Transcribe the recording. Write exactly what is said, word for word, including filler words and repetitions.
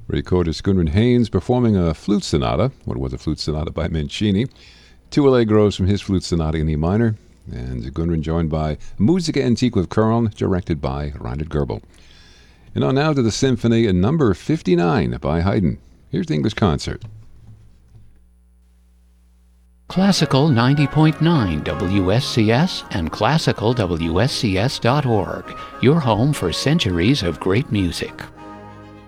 Recordist Gunrin Haynes performing a flute sonata, what was a flute sonata by Mancini, two allegros from his flute sonata in E minor, and Gunrin joined by Musica Antique with Köln, directed by Reinhard Goebel. And on now to the Symphony in number fifty-nine by Haydn. Here's the English concert. Classical ninety point nine W S C S and classical W S C S dot org, your home for centuries of great music.